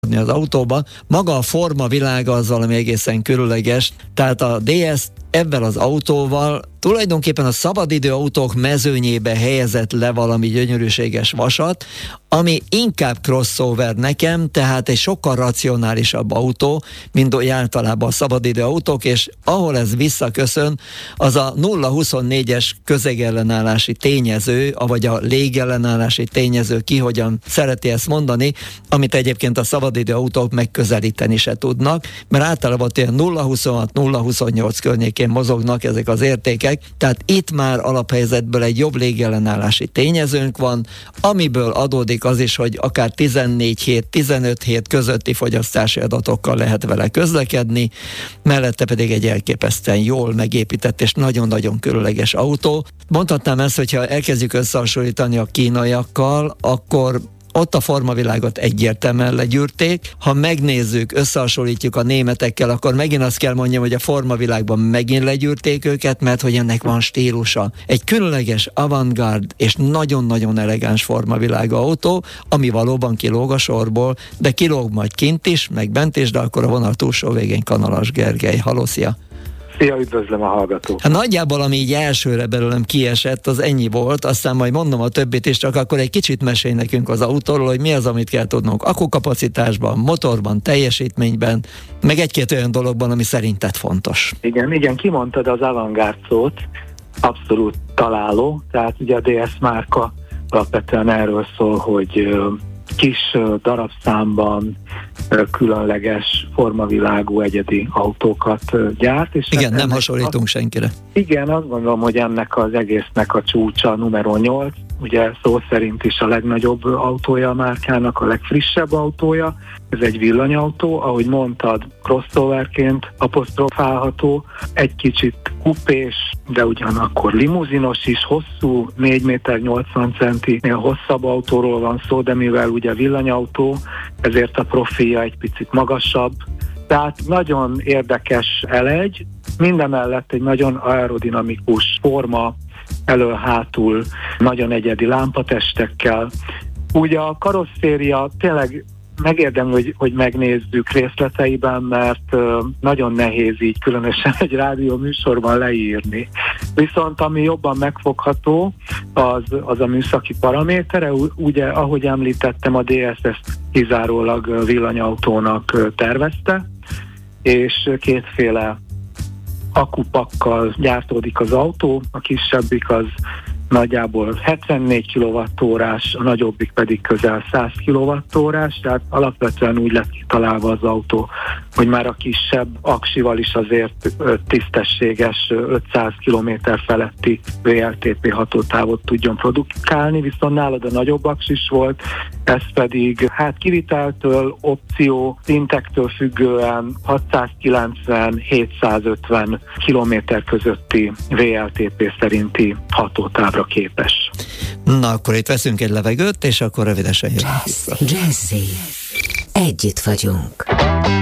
az autóba. Maga a forma világa az valami egészen különleges, tehát a DS ebben az autóval tulajdonképpen a szabadidő autók mezőnyébe helyezett le valami gyönyörűséges vasat, ami inkább crossover nekem, tehát egy sokkal racionálisabb autó, mint általában a szabadidő autók, és ahol ez visszaköszön, az a 0-24-es közegellenállási tényező, vagy a légellenállási tényező, ki hogyan szereti ezt mondani, amit egyébként a szabadidő autók megközelíteni se tudnak, mert általában ilyen 0-26-0-28 környékén mozognak ezek az értékek, tehát itt már alaphelyzetből egy jobb légellenállási tényezőnk van, amiből adódik az is, hogy akár 14 hét, 15 hét közötti fogyasztási adatokkal lehet vele közlekedni, mellette pedig egy elképesztően jól megépített és nagyon-nagyon különleges autó. Mondhatnám ezt, hogyha elkezdjük összehasonlítani a kínaiakkal, akkor ott a formavilágot egyértelműen legyűrték. Ha megnézzük, összehasonlítjuk a németekkel, akkor megint azt kell mondjam, hogy a formavilágban megint legyűrték őket, mert hogy ennek van stílusa. Egy különleges avantgárd és nagyon-nagyon elegáns formavilága autó, ami valóban kilóg a sorból, de kilóg majd kint is, meg bent is, de akkor a vonal túlsó végén Kanalas Gergely. Halló, szia! Szia, üdvözlöm a hallgatót! Hát nagyjából, ami így elsőre belőlem kiesett, az ennyi volt, aztán majd mondom a többit is, csak akkor egy kicsit mesélj nekünk az autóról, hogy mi az, amit kell tudnunk akkukapacitásban, motorban, teljesítményben, meg egy-két olyan dologban, ami szerinted fontos. Igen, kimondtad az avantgárd szót, abszolút találó, tehát ugye a DS márka alapvetően erről szól, hogy kis darabszámban különleges formavilágú egyedi autókat gyárt. És igen, nem hasonlítunk senkire. Igen, azt gondolom, hogy ennek az egésznek a csúcsa numero 8, ugye szó szerint is a legnagyobb autója a márkának, a legfrissebb autója. Ez egy villanyautó, ahogy mondtad, crossoverként apostrofálható, egy kicsit kupés, de ugyanakkor limuzinos is, hosszú, 4 méter 80 centinél hosszabb autóról van szó, de mivel ugye villanyautó, ezért a profilja egy picit magasabb. Tehát nagyon érdekes elegy, mindemellett egy nagyon aerodinamikus forma, elől-hátul, nagyon egyedi lámpatestekkel. Ugye a karosszéria tényleg megérdemli, hogy megnézzük részleteiben, mert nagyon nehéz így különösen egy rádió műsorban leírni. Viszont ami jobban megfogható, az a műszaki paramétere. Ugye, ahogy említettem, a DS ezt kizárólag villanyautónak tervezte, és kétféle akkupakkal gyártódik az autó, a kisebbik az nagyjából 74 kWh-s, a nagyobbik pedig közel 100 kWh-s, tehát alapvetően úgy lett kitalálva az autó, hogy már a kisebb aksival is azért tisztességes 500 km feletti VLTP hatótávot tudjon produkálni, viszont nálad a nagyobb aks is volt, ez pedig kiviteltől, opció, szintektől függően 690-750 km közötti VLTP szerinti hatótávra képes. Na, akkor itt veszünk egy levegőt, és akkor rövidesen jövünk. Jazzy. Együtt vagyunk.